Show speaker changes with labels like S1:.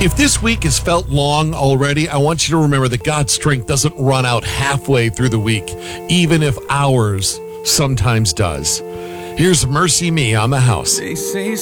S1: If this week has felt long already, I want you to remember that God's strength doesn't run out halfway through the week, even if ours sometimes does. Here's Mercy Me on the House.
S2: They say